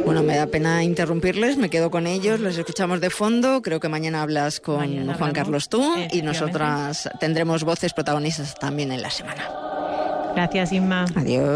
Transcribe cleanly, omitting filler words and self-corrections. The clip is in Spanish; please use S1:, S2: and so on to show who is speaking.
S1: Bueno, me da pena interrumpirles, me quedo con ellos, les escuchamos de fondo. Creo que mañana hablas con Juan Carlos tú y nosotras tendremos voces protagonistas también en la semana.
S2: Gracias, Inma.
S1: Adiós.